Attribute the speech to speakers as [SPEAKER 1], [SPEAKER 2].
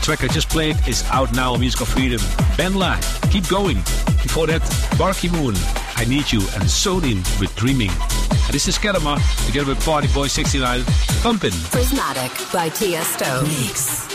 [SPEAKER 1] track I just played is out now on Musical Freedom. Benla, Keep Going. Before that, Barky Moon, I Need You, and Sodin with Dreaming. And this is Kedama, together with Party Boy 69, Pumpin'.
[SPEAKER 2] Prismatic by Tiesto. Mix.